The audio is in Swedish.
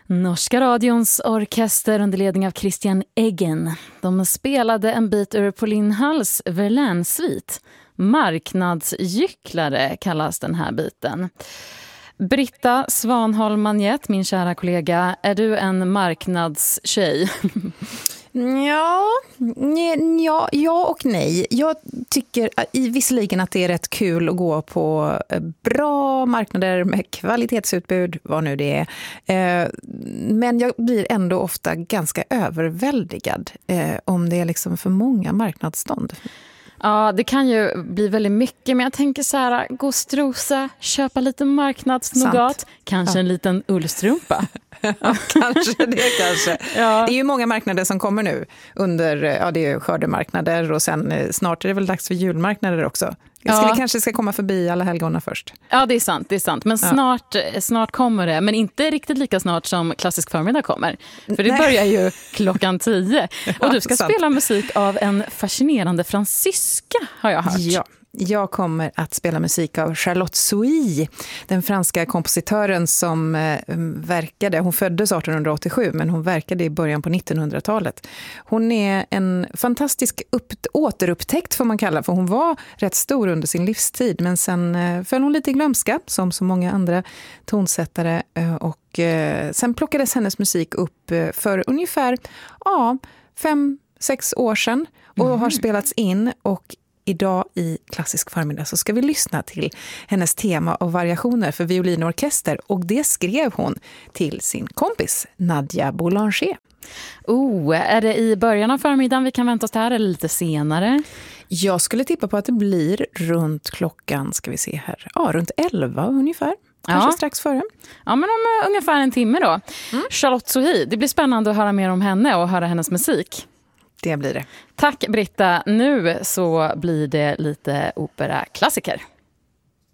Norska radions orkester under ledning av Christian Eggen. De spelade en bit ur Pauline Halls Verlaine-svit. Marknadsgycklare kallas den här biten. Britta Svanholm-Manjet, min kära kollega, är du en marknadstjej? Ja och nej. Jag tycker visserligen att det är rätt kul att gå på bra marknader med kvalitetsutbud, vad nu det är. Men jag blir ändå ofta ganska överväldigad om det är liksom för många marknadsstånd. Ja, det kan ju bli väldigt mycket, men jag tänker så här, gå och strosa, köpa lite marknadsnougat, kanske en liten ullstrumpa. Ja, kanske. Ja. Det är ju många marknader som kommer nu under, det är skördemarknader och sen snart är det väl dags för julmarknader också. Vi kanske ska komma förbi alla helgona först. Ja, det är sant. Men snart kommer det. Men inte riktigt lika snart som Klassisk förmiddag kommer. För det börjar ju 10:00. Och du ska spela musik av en fascinerande fransyska, har jag hört. Ja. Jag kommer att spela musik av Charlotte Souy, den franska kompositören som verkade, hon föddes 1887 men hon verkade i början på 1900-talet. Hon är en fantastisk återupptäckt får man kalla, för hon var rätt stor under sin livstid men sen föll hon lite i glömska som så många andra tonsättare och sen plockades hennes musik upp för ungefär 5-6 år sedan och har spelats in, och idag i Klassisk förmiddag så ska vi lyssna till hennes tema och variationer för violinorkester, och det skrev hon till sin kompis Nadia Boulanger. Är det i början av förmiddagen vi kan vänta oss här eller lite senare? Jag skulle tippa på att det blir runt klockan, ska vi se här, runt 11 ungefär. Kanske strax före. Ja, men om ungefär en timme då. Charlotte Souy, det blir spännande att höra mer om henne och höra hennes musik. Det blir det. Tack Britta, nu så blir det lite operaklassiker.